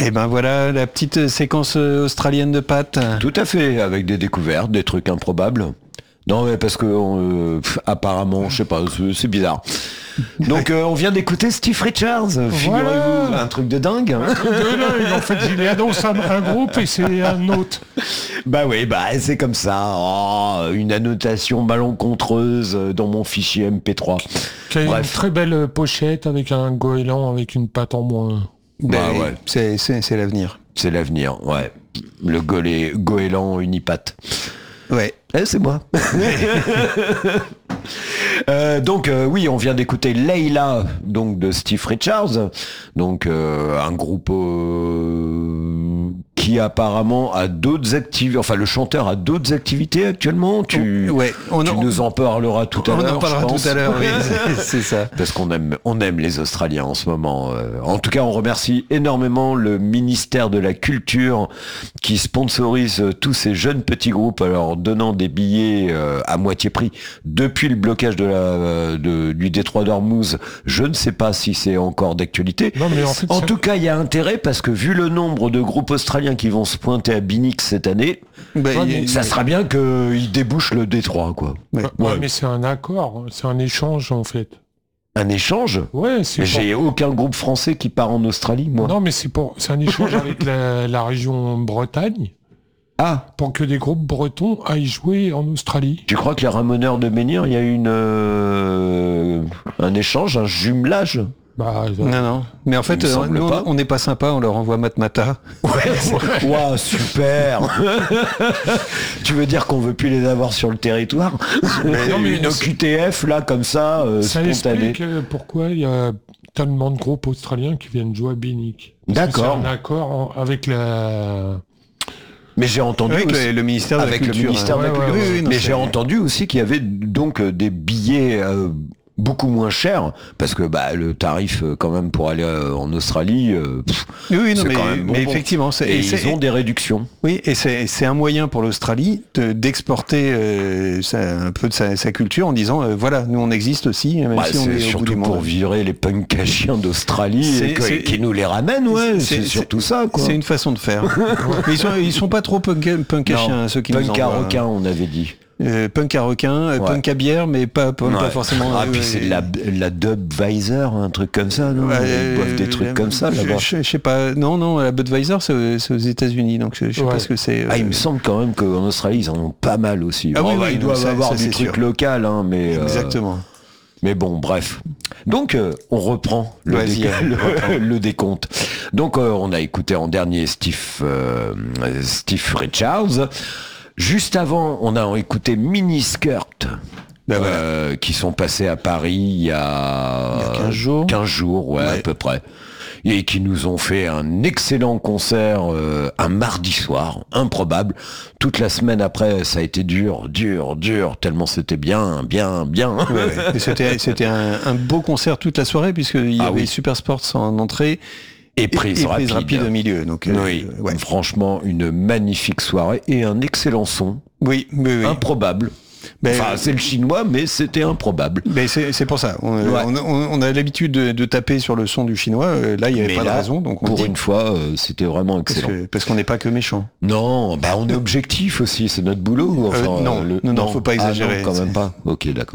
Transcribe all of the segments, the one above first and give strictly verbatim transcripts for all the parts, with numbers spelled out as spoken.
Et ben voilà la petite séquence australienne de Pat. Tout à fait, avec des découvertes, des trucs improbables. Non mais parce que euh, pff, apparemment, je sais pas, c'est, c'est bizarre. Donc euh, on vient d'écouter Steve Richards, figurez-vous, voilà. Un truc de dingue. Hein. Un truc de dingue, en fait, il annonce un, un groupe et c'est un autre. Bah oui, bah c'est comme ça. Oh, une annotation malencontreuse dans mon fichier M P trois. Qui a Bref. une très belle pochette avec un goéland avec une patte en moins. Bah Ben, ouais. c'est, c'est, c'est l'avenir. C'est l'avenir, ouais. Le golé, goéland unipatte. Ouais. Eh, c'est moi. Euh, donc euh, oui, on vient d'écouter Layla, donc de Steve Richards, donc euh, un groupe euh, qui apparemment a d'autres activités. Enfin, le chanteur a d'autres activités actuellement. Tu, Ouais, on, tu on, nous en parleras tout à on l'heure. en parlera je pense. tout à l'heure. Oui, c'est, c'est ça. Parce qu'on aime, on aime les Australiens en ce moment. Euh, En tout cas, on remercie énormément le ministère de la Culture qui sponsorise tous ces jeunes petits groupes, alors donnant des billets euh, à moitié prix depuis le blocage de la, de, du détroit d'Ormuz. Je ne sais pas si c'est encore d'actualité. Non, mais en fait, En ça- tout cas, il y a intérêt parce que vu le nombre de groupes australiens qui vont se pointer à Binix cette année, Ben, Ouais, il- mais ça sera bien qu'ils débouchent le détroit, quoi. Ouais. Ouais, Ouais. mais c'est un accord, c'est un échange en fait. Un échange. Ouais, c'est Mais pour... j'ai aucun groupe français qui part en Australie, moi. Non, mais c'est pour, c'est un échange avec la, la région Bretagne Ah, pour que des groupes bretons aillent jouer en Australie. tu crois que les Ramoneurs de Menhir, il y a eu une, euh, un échange, un jumelage? Bah, euh, Non, non. Mais en fait, Il me euh, semble nous, pas. on n'est pas sympa, on leur envoie Matmata. Ouais, Ouah, super. Tu veux dire qu'on veut plus les avoir sur le territoire? non, mais Une O Q T F, là, comme ça, euh, ça spontanée. explique euh, pourquoi il y a tellement de groupes australiens qui viennent jouer à Binic. D'accord. C'est un accord en- avec la... Mais j'ai entendu Avec aussi- le, le ministère de avec la le Culture. ministère de la Ouais, Culture. ouais, ouais. Oui, oui, non, Mais c'est- j'ai entendu aussi qu'il y avait donc euh, des billets euh, beaucoup moins chers parce que bah, le tarif euh, quand même pour aller euh, en Australie, euh, pff, Oui, oui, non, c'est mais, quand même mais bonbon. effectivement, c'est, et et c'est- ils ont des réductions. oui, et c'est, c'est un moyen pour l'Australie de, d'exporter euh, sa- un peu de sa, sa culture en disant euh, voilà, nous on existe aussi, même Bah, si on c'est est au bout surtout du pour monde. virer les punks à chiens d'Australie C'est- et que- c'est- qui nous les ramènent, ouais. C'est, c'est- surtout ça, quoi. C'est une façon de faire. Mais ils sont, ils sont pas trop punk, punk à Non, chien, ceux qui nous punk à envoient. requin, on avait dit. Euh, punk à requin, euh, Ouais. punk à bière, mais pas, pas, pas Ouais. forcément. Ah, euh, puis c'est de la, la Dubweiser, un truc comme ça, non? Ouais, Ils boivent des euh, trucs comme ça, je, là-bas. je, je sais pas. Non, non, la Budweiser, c'est, c'est aux États-Unis, donc je, je sais Ouais. pas ce que c'est. Ah, euh, il me semble quand même qu'en Australie, ils en ont pas mal aussi. Ah Bon, oui, bah, oui, ils non, doivent ça- avoir ça, du c'est truc sûr. local, hein, mais... euh, Exactement. mais bon, bref. Donc, euh, on reprend le, Vas-y, dé- euh, le- reprends. le décompte. Donc, euh, on a écouté en dernier Steve, euh, Steve Richards. Juste avant, on a écouté Miniskirt. Ben voilà. euh, qui sont passés à Paris il y a, Il y a quinze jours. quinze jours, ouais, à Ouais. peu près. Et qui nous ont fait un excellent concert euh, un mardi soir, improbable. Toute la semaine après, ça a été dur, dur, dur, tellement c'était bien, bien, bien. Ouais, ouais. Et c'était, c'était un, un beau concert toute la soirée, puisqu'il y Ah avait oui. Super Sports en entrée Et prise et rapide. prise rapide au milieu. Donc, euh, Oui, ouais. franchement, une magnifique soirée et un excellent son, oui, oui, oui. improbable. Ben, Enfin, c'est le chinois, mais c'était improbable. Ben c'est, c'est pour ça. On, Ouais. on, on- on a l'habitude de, de taper sur le son du chinois. Euh, Là, il n'y avait Mais pas là, de raison. Donc on pour dit, une fois, euh, c'était vraiment parce, excellent. que- parce qu'on n'est pas que méchant. Non, bah on est objectif aussi, c'est notre boulot. Enfin, Euh, non, le- non, non, faut pas Ah exagérer, non, quand même c'est- pas. Ok, d'accord.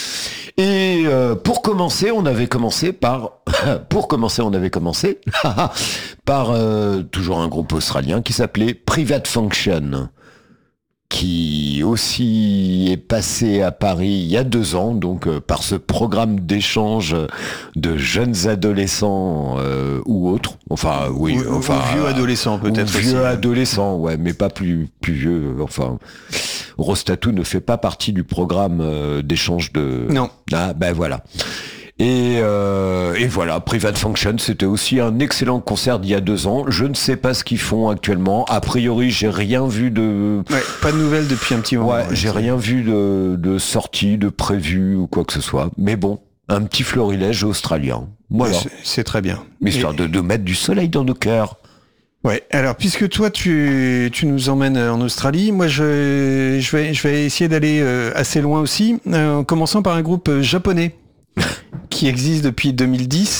Et euh, pour commencer, on avait commencé par, pour commencer, on avait commencé par euh, toujours un groupe australien qui s'appelait Private Function, qui aussi est passé à Paris il y a deux ans, donc euh, par ce programme d'échange de jeunes adolescents euh, ou autres. Enfin, oui, Ou- ou enfin vieux adolescents, peut-être ou aussi. vieux adolescents, ouais, mais pas plus plus vieux. Enfin, Rostatou ne fait pas partie du programme euh, d'échange de. Non. Ah ben voilà. Et, euh, et voilà, Private Function, c'était aussi un excellent concert d'il y a deux ans. Je ne sais pas ce qu'ils font actuellement. A priori, j'ai rien vu de. Ouais, pas de nouvelles depuis un petit moment. Ouais, ouais. j'ai rien vu de, de sortie, de prévu ou quoi que ce soit. Mais bon, un petit florilège australien. Voilà. C'est, c'est très bien. Histoire Et- de, de mettre du soleil dans nos cœurs. Ouais, alors puisque toi tu, tu nous emmènes en Australie, moi je, je, vais, je vais essayer d'aller euh, assez loin aussi, euh, en commençant par un groupe euh, japonais qui existe depuis deux mille dix, qui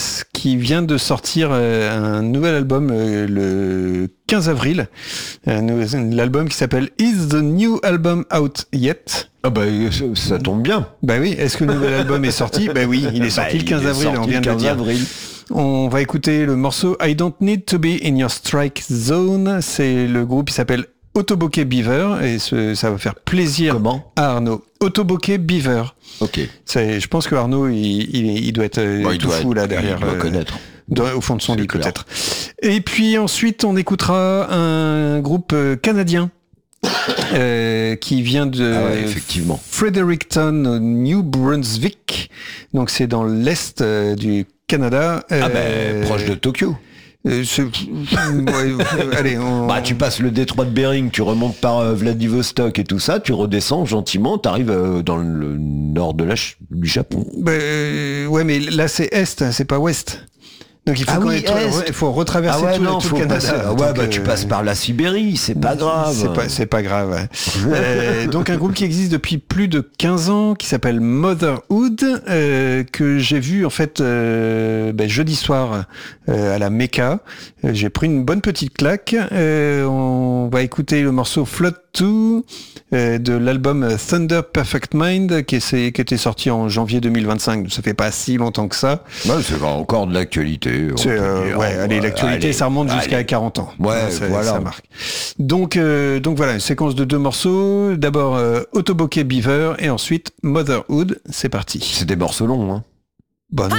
qui vient de sortir euh, un nouvel album euh, le quinze avril. Un nou- l'album qui s'appelle Is the New Album Out Yet? Ah bah ça, ça tombe bien. Bah oui, est-ce que le nouvel album est sorti? Bah oui, il est sorti Bah, le quinze il est avril, sorti on vient le de le quinze dire. avril. On va écouter le morceau I Don't Need to Be in Your Strike Zone. C'est le groupe qui s'appelle Otoboke Beaver et ce, ça va faire plaisir Comment à Arnaud. Otoboke Beaver. Ok. C'est, je pense que Arnaud, il, il, il doit être euh, Bon, il tout doit fou être- là derrière. Il doit euh, connaître. dans- au fond de son C'est lit clair. peut-être. Et puis ensuite, on écoutera un groupe euh, canadien euh, qui vient de Ah ouais, effectivement. Fredericton, au New Brunswick. Donc c'est dans l'est euh, du Canada. Ah Euh, ben proche de Tokyo. euh, c'est- ouais, euh, allez, on... Bah tu passes le détroit de Bering, tu remontes par euh, Vladivostok et tout ça, tu redescends gentiment, t'arrives euh, dans le nord de la Ch- du Japon. Bah, euh, ouais, mais là c'est est, hein, c'est pas ouest. Donc il faut, Ah quand oui, même- est. il faut retraverser tout, tout faut le Canada. passer- ah ouais, Donc, bah tu euh, passes par la Sibérie, c'est pas grave. C'est pas, c'est pas grave. Ouais. Euh, donc un groupe qui existe depuis plus de quinze ans, qui s'appelle Motherhood, euh, que j'ai vu en fait euh, ben, jeudi soir euh, à la Mecca. Euh, j'ai pris une bonne petite claque. Euh, on va écouter le morceau Flood deux euh, de l'album Thunder Perfect Mind qui, est, qui était sorti en janvier deux mille vingt-cinq. Donc ça fait pas si longtemps que ça. Ouais, c'est encore de l'actualité. on C'est, peut euh, dire. ouais, allez, l'actualité, allez, ça remonte jusqu'à allez. quarante ans. Ouais, ça, voilà. ça marque. Donc, euh, donc voilà, une séquence de deux morceaux. D'abord euh, Otoboke Beaver et ensuite Motherhood. C'est parti. C'est des morceaux longs, hein. Bonne.